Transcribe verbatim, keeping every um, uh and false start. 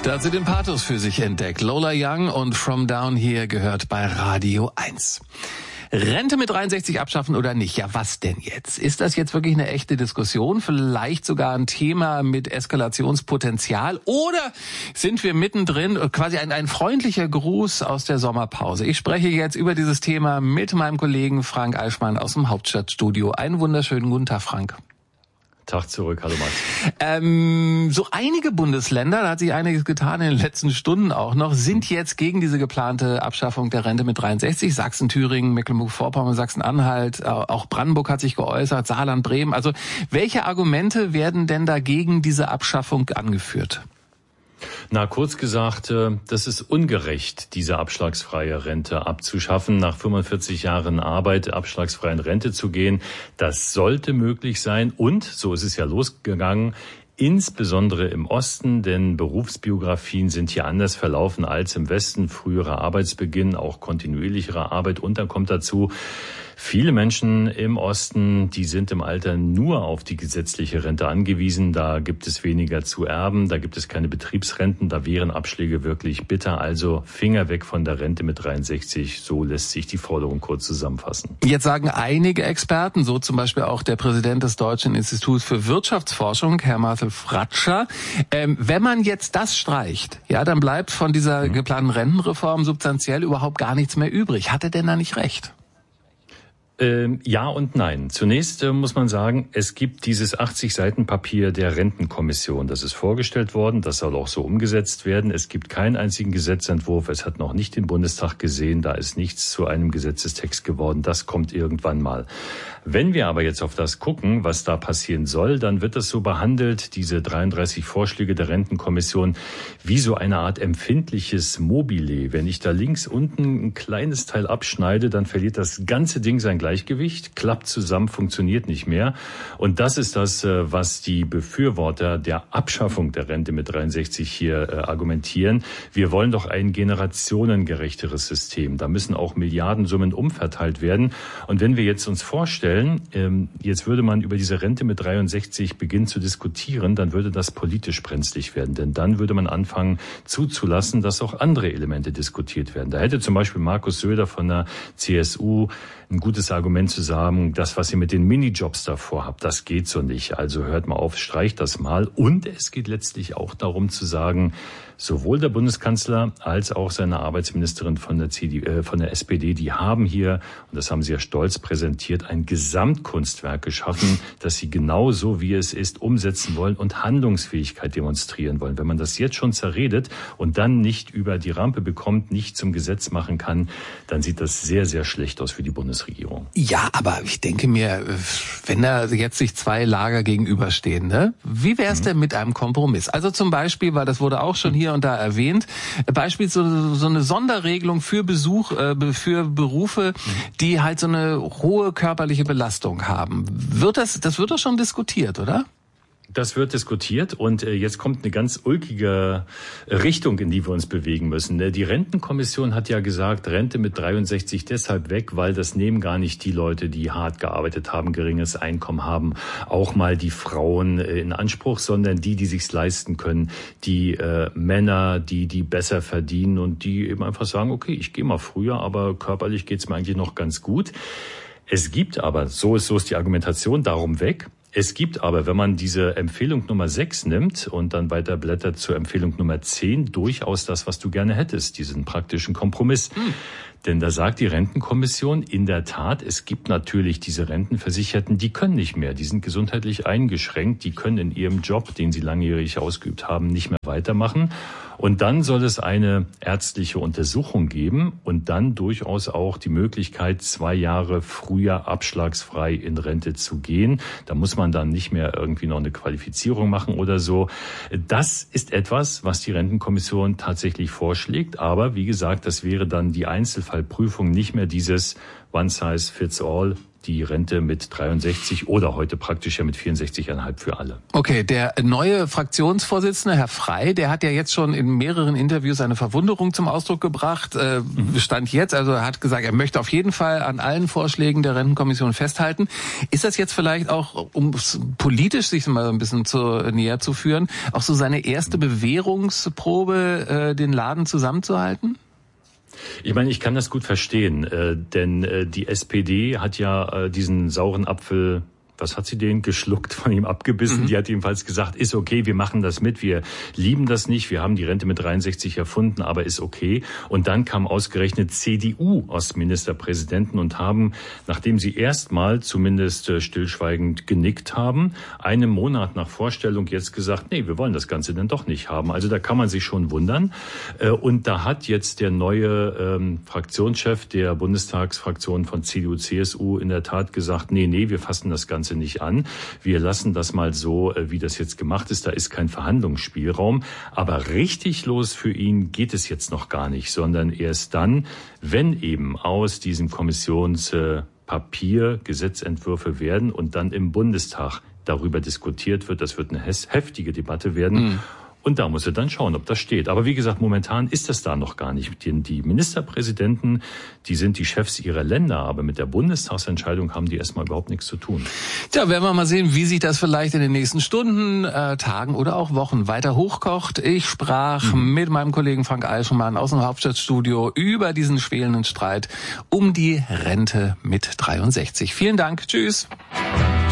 Da hat sie den Pathos für sich entdeckt. Lola Young und From Down Here gehört bei Radio eins. Rente mit dreiundsechzig abschaffen oder nicht? Ja, was denn jetzt? Ist das jetzt wirklich eine echte Diskussion? Vielleicht sogar ein Thema mit Eskalationspotenzial? Oder sind wir mittendrin, quasi ein, ein freundlicher Gruß aus der Sommerpause? Ich spreche jetzt über dieses Thema mit meinem Kollegen Frank Eichmann aus dem Hauptstadtstudio. Einen wunderschönen guten Tag, Frank. Tag zurück, hallo Max. Ähm, so einige Bundesländer, da hat sich einiges getan in den letzten Stunden auch noch, sind jetzt gegen diese geplante Abschaffung der Rente mit dreiundsechzig. Sachsen, Thüringen, Mecklenburg-Vorpommern, Sachsen-Anhalt, auch Brandenburg hat sich geäußert, Saarland, Bremen. Also welche Argumente werden denn dagegen diese Abschaffung angeführt? Na, kurz gesagt, das ist ungerecht, diese abschlagsfreie Rente abzuschaffen, nach fünfundvierzig Jahren Arbeit abschlagsfrei in Rente zu gehen. Das sollte möglich sein und, so ist es ja losgegangen, insbesondere im Osten, denn Berufsbiografien sind hier anders verlaufen als im Westen. Früherer Arbeitsbeginn, auch kontinuierlichere Arbeit und dann kommt dazu, viele Menschen im Osten, die sind im Alter nur auf die gesetzliche Rente angewiesen. Da gibt es weniger zu erben, da gibt es keine Betriebsrenten, da wären Abschläge wirklich bitter. Also Finger weg von der Rente mit dreiundsechzig, so lässt sich die Forderung kurz zusammenfassen. Jetzt sagen einige Experten, so zum Beispiel auch der Präsident des Deutschen Instituts für Wirtschaftsforschung, Herr Marcel Fratscher, ähm, wenn man jetzt das streicht, ja, dann bleibt von dieser mhm. geplanten Rentenreform substanziell überhaupt gar nichts mehr übrig. Hat er denn da nicht recht? Ähm, ja und nein. Zunächst äh, muss man sagen, es gibt dieses achtzig Seiten Papier der Rentenkommission. Das ist vorgestellt worden, das soll auch so umgesetzt werden. Es gibt keinen einzigen Gesetzentwurf, es hat noch nicht den Bundestag gesehen, da ist nichts zu einem Gesetzestext geworden. Das kommt irgendwann mal. Wenn wir aber jetzt auf das gucken, was da passieren soll, dann wird das so behandelt, diese dreiunddreißig Vorschläge der Rentenkommission, wie so eine Art empfindliches Mobile. Wenn ich da links unten ein kleines Teil abschneide, dann verliert das ganze Ding sein Gleichgewicht, klappt zusammen, funktioniert nicht mehr. Und das ist das, was die Befürworter der Abschaffung der Rente mit dreiundsechzig hier argumentieren. Wir wollen doch ein generationengerechteres System. Da müssen auch Milliardensummen umverteilt werden. Und wenn wir jetzt uns vorstellen, jetzt würde man über diese Rente mit dreiundsechzig beginnen zu diskutieren, dann würde das politisch brenzlig werden. Denn dann würde man anfangen zuzulassen, dass auch andere Elemente diskutiert werden. Da hätte zum Beispiel Markus Söder von der C S U ein gutes Argument zu sagen, das, was ihr mit den Minijobs davor habt, das geht so nicht. Also hört mal auf, streicht das mal. Und es geht letztlich auch darum zu sagen, sowohl der Bundeskanzler als auch seine Arbeitsministerin von der C D U, äh, von der S P D, die haben hier, und das haben sie ja stolz präsentiert, ein Gesamtkunstwerk geschaffen, das sie genau so, wie es ist, umsetzen wollen und Handlungsfähigkeit demonstrieren wollen. Wenn man das jetzt schon zerredet und dann nicht über die Rampe bekommt, nicht zum Gesetz machen kann, dann sieht das sehr, sehr schlecht aus für die Bundesregierung. Ja, aber ich denke mir, wenn da jetzt sich zwei Lager gegenüberstehen, ne? Wie wäre es mhm. denn mit einem Kompromiss? Also zum Beispiel, weil das wurde auch schon hier und da erwähnt, beispielsweise so eine Sonderregelung für Besuch, äh, für Berufe, die halt so eine hohe körperliche Belastung haben. Wird das, das wird doch schon diskutiert, oder? Das wird diskutiert und jetzt kommt eine ganz ulkige Richtung, in die wir uns bewegen müssen. Die Rentenkommission hat ja gesagt, Rente mit dreiundsechzig deshalb weg, weil das nehmen gar nicht die Leute, die hart gearbeitet haben, geringes Einkommen haben, auch mal die Frauen in Anspruch, sondern die, die sich's leisten können, die äh, Männer, die die besser verdienen und die eben einfach sagen, okay, ich gehe mal früher, aber körperlich geht's mir eigentlich noch ganz gut. Es gibt aber, so ist, so ist die Argumentation, darum weg. Es gibt aber, wenn man diese Empfehlung Nummer sechs nimmt und dann weiter blättert zur Empfehlung Nummer zehn, durchaus das, was du gerne hättest, diesen praktischen Kompromiss. Hm. Denn da sagt die Rentenkommission, in der Tat, es gibt natürlich diese Rentenversicherten, die können nicht mehr, die sind gesundheitlich eingeschränkt, die können in ihrem Job, den sie langjährig ausgeübt haben, nicht mehr weitermachen. Und dann soll es eine ärztliche Untersuchung geben und dann durchaus auch die Möglichkeit, zwei Jahre früher abschlagsfrei in Rente zu gehen. Da muss man dann nicht mehr irgendwie noch eine Qualifizierung machen oder so. Das ist etwas, was die Rentenkommission tatsächlich vorschlägt. Aber wie gesagt, das wäre dann die Einzelfallprüfung, nicht mehr dieses One size fits all. die Rente mit dreiundsechzig oder heute praktisch ja mit vierundsechzig Komma fünf für alle. Okay, der neue Fraktionsvorsitzende, Herr Frey, der hat ja jetzt schon in mehreren Interviews seine Verwunderung zum Ausdruck gebracht. Äh, Stand jetzt, also er hat gesagt, er möchte auf jeden Fall an allen Vorschlägen der Rentenkommission festhalten. Ist das jetzt vielleicht auch, um politisch sich mal ein bisschen zu, näher zu führen, auch so seine erste Bewährungsprobe, äh, den Laden zusammenzuhalten? Ich meine, ich kann das gut verstehen, äh, denn äh, die S P D hat ja äh, diesen sauren Apfel, was hat sie den, geschluckt, von ihm abgebissen. Mhm. Die hat jedenfalls gesagt, ist okay, wir machen das mit, wir lieben das nicht, wir haben die Rente mit dreiundsechzig erfunden, aber ist okay. Und dann kam ausgerechnet C D U-Ostministerpräsidenten und haben, nachdem sie erstmal zumindest äh, stillschweigend genickt haben, einen Monat nach Vorstellung jetzt gesagt, nee, wir wollen das Ganze dann doch nicht haben. Also da kann man sich schon wundern. Äh, und da hat jetzt der neue ähm, Fraktionschef der Bundestagsfraktion von C D U C S U in der Tat gesagt, nee, nee, wir fassen das Ganze nicht an. Wir lassen das mal so, wie das jetzt gemacht ist. Da ist kein Verhandlungsspielraum. Aber richtig los für ihn geht es jetzt noch gar nicht, sondern erst dann, wenn eben aus diesem Kommissionspapier Gesetzentwürfe werden und dann im Bundestag darüber diskutiert wird. Das wird eine heftige Debatte werden. Mhm. Und da muss er dann schauen, ob das steht. Aber wie gesagt, momentan ist das da noch gar nicht. Denn die Ministerpräsidenten, die sind die Chefs ihrer Länder. Aber mit der Bundestagsentscheidung haben die erstmal überhaupt nichts zu tun. Tja, werden wir mal sehen, wie sich das vielleicht in den nächsten Stunden, äh, Tagen oder auch Wochen weiter hochkocht. Ich sprach mhm. mit meinem Kollegen Frank Eichmann aus dem Hauptstadtstudio über diesen schwelenden Streit um die Rente mit dreiundsechzig. Vielen Dank. Tschüss.